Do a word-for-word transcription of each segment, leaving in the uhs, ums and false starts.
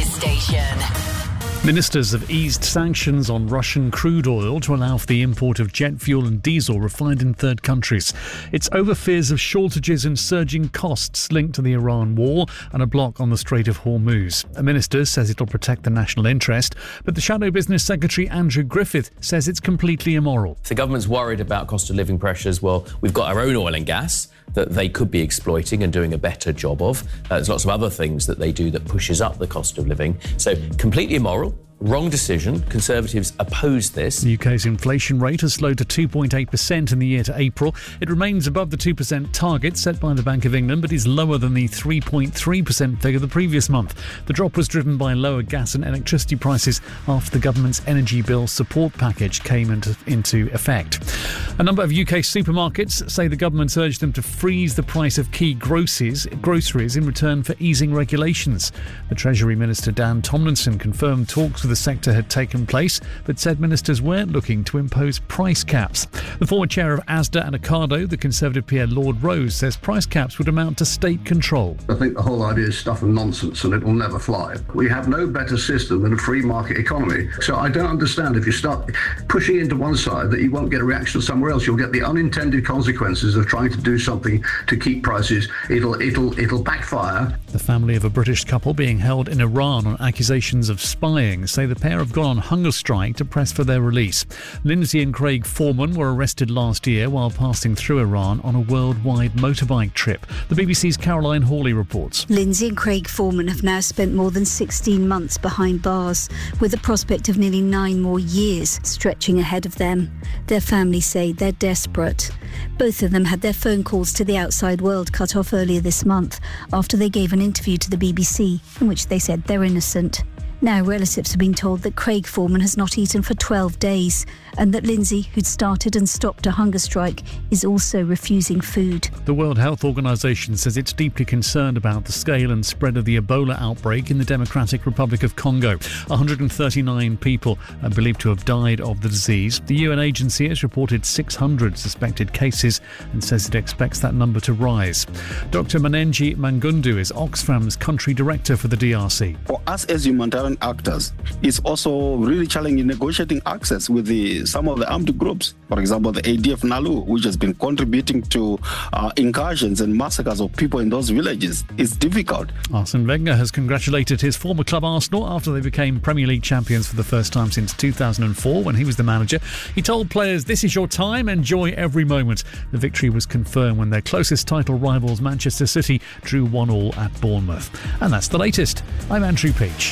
Station. Ministers have eased sanctions on Russian crude oil to allow for the import of jet fuel and diesel refined in third countries. It's over fears of shortages and surging costs linked to the Iran war and a block on the Strait of Hormuz. A minister says it'll protect the national interest, but the Shadow Business Secretary Andrew Griffith says it's completely immoral. If the government's worried about cost of living pressures, well, we've got our own oil and gas that they could be exploiting and doing a better job of. Uh, there's lots of other things that they do that pushes up the cost of living. So completely immoral. Wrong decision. Conservatives oppose this. The U K's inflation rate has slowed to two point eight percent in the year to April. It remains above the two percent target set by the Bank of England, but is lower than the three point three percent figure the previous month. The drop was driven by lower gas and electricity prices after the government's energy bill support package came into, into effect. A number of U K supermarkets say the government urged them to freeze the price of key groceries, groceries in return for easing regulations. The Treasury Minister Dan Tomlinson confirmed talks with the sector had taken place, but said ministers weren't looking to impose price caps. The former chair of Asda and Ocado, the Conservative P M Lord Rose, says price caps would amount to state control. I think the whole idea is stuff and nonsense and it will never fly. We have no better system than a free market economy. So I don't understand if you start pushing into one side that you won't get a reaction somewhere else. You'll get the unintended consequences of trying to do something to keep prices. It'll, it'll, it'll backfire. The family of a British couple being held in Iran on accusations of spying say the pair have gone on hunger strike to press for their release. Lindsay and Craig Foreman were arrested last year while passing through Iran on a worldwide motorbike trip. The B B C's Caroline Hawley reports. Lindsay and Craig Foreman have now spent more than sixteen months behind bars, with the prospect of nearly nine more years stretching ahead of them. Their families say they're desperate. Both of them had their phone calls to the outside world cut off earlier this month after they gave an interview to the B B C in which they said they're innocent. Now relatives have been told that Craig Foreman has not eaten for twelve days and that Lindsay, who'd started and stopped a hunger strike, is also refusing food. The World Health Organization says it's deeply concerned about the scale and spread of the Ebola outbreak in the Democratic Republic of Congo. one hundred thirty-nine people are believed to have died of the disease. The U N agency has reported six hundred suspected cases and says it expects that number to rise. Doctor Manenji Mangundu is Oxfam's country director for the D R C. For us as humanitarian actors, it's also really challenging negotiating access with the, some of the armed groups. For example, the A D F Nalu, which has been contributing to uh, incursions and massacres of people in those villages. It's difficult. Arsene Wenger has congratulated his former club Arsenal after they became Premier League champions for the first time since two thousand four when he was the manager. He told players, "This is your time, enjoy every moment." The victory was confirmed when their closest title rivals Manchester City drew one all at Bournemouth. And that's the latest. I'm Andrew Peach.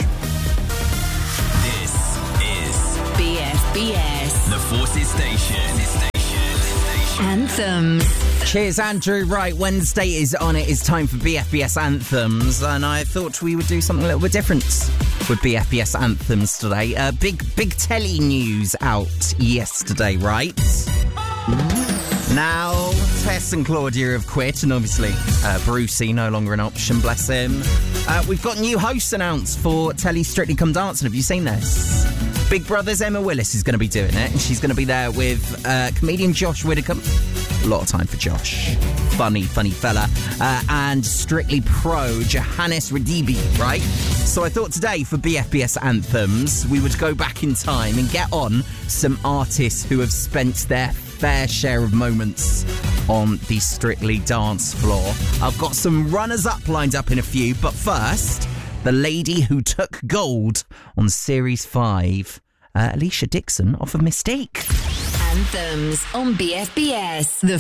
B F B S, the Forces Station. Anthems. Cheers, Andrew. Right, Wednesday is on. It is time for B F B S Anthems, and I thought we would do something a little bit different with B F B S Anthems today. Uh, big, big telly news out yesterday, right? Now, Tess and Claudia have quit, and obviously uh, Brucey no longer an option, bless him. Uh, we've got new hosts announced for Telly Strictly Come Dancing. Have you seen this? Big Brother's Emma Willis is going to be doing it, and she's going to be there with uh, comedian Josh Widdicombe. A lot of time for Josh. Funny, funny fella. Uh, and Strictly Pro Johannes Radibi, right? So I thought today for B F B S Anthems, we would go back in time and get on some artists who have spent their fair share of moments on the Strictly dance floor. I've got some runners-up lined up in a few, but first, the lady who took gold on Series five, uh, Alicia Dixon off of Mistake. Anthems on B F B S. The